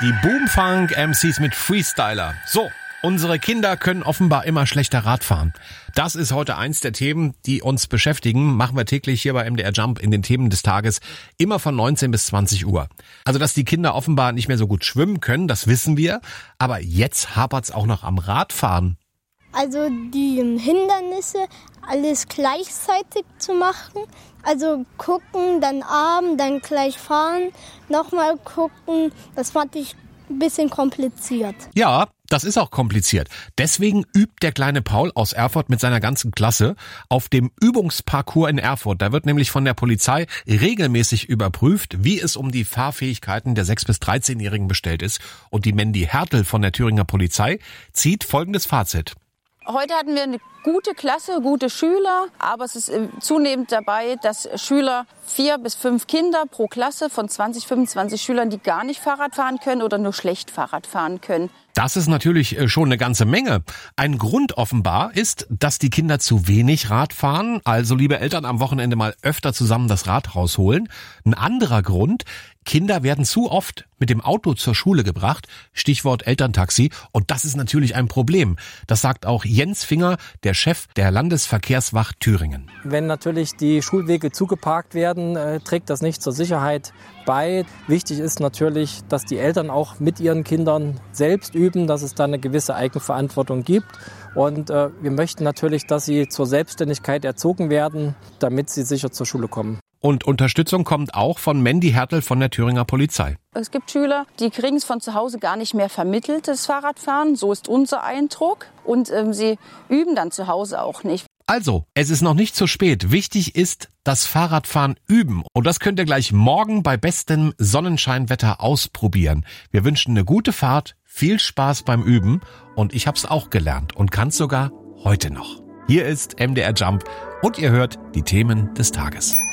Die Boomfunk MCs mit Freestyler. So, unsere Kinder können offenbar immer schlechter Rad fahren. Das ist heute eins der Themen, die uns beschäftigen. Machen wir täglich hier bei MDR Jump in den Themen des Tages immer von 19 bis 20 Uhr. Also, dass die Kinder offenbar nicht mehr so gut schwimmen können, das wissen wir. Aber jetzt hapert's auch noch am Radfahren. Also die Hindernisse, alles gleichzeitig zu machen. Also gucken, dann Arm, dann gleich fahren, nochmal gucken. Das fand ich ein bisschen kompliziert. Ja, das ist auch kompliziert. Deswegen übt der kleine Paul aus Erfurt mit seiner ganzen Klasse auf dem Übungsparcours in Erfurt. Da wird nämlich von der Polizei regelmäßig überprüft, wie es um die Fahrfähigkeiten der 6- bis 13-Jährigen bestellt ist. Und die Mandy Hertel von der Thüringer Polizei zieht folgendes Fazit. Heute hatten wir eine gute Klasse, gute Schüler, aber es ist zunehmend dabei, dass Schüler 4 bis 5 Kinder pro Klasse von 20, 25 Schülern, die gar nicht Fahrrad fahren können oder nur schlecht Fahrrad fahren können. Das ist natürlich schon eine ganze Menge. Ein Grund offenbar ist, dass die Kinder zu wenig Rad fahren, also liebe Eltern am Wochenende mal öfter zusammen das Rad rausholen. Ein anderer Grund, Kinder werden zu oft mit dem Auto zur Schule gebracht, Stichwort Elterntaxi, und das ist natürlich ein Problem. Das sagt auch Jens Finger, der Chef der Landesverkehrswacht Thüringen. Wenn natürlich die Schulwege zugeparkt werden, trägt das nicht zur Sicherheit bei. Wichtig ist natürlich, dass die Eltern auch mit ihren Kindern selbst üben, dass es da eine gewisse Eigenverantwortung gibt. Und wir möchten natürlich, dass sie zur Selbstständigkeit erzogen werden, damit sie sicher zur Schule kommen. Und Unterstützung kommt auch von Mandy Hertel von der Thüringer Polizei. Es gibt Schüler, die kriegen es von zu Hause gar nicht mehr vermittelt, das Fahrradfahren. So ist unser Eindruck. Und sie üben dann zu Hause auch nicht. Also, es ist noch nicht zu spät. Wichtig ist, das Fahrradfahren üben. Und das könnt ihr gleich morgen bei bestem Sonnenscheinwetter ausprobieren. Wir wünschen eine gute Fahrt, viel Spaß beim Üben. Und ich hab's auch gelernt und kann's sogar heute noch. Hier ist MDR Jump und ihr hört die Themen des Tages.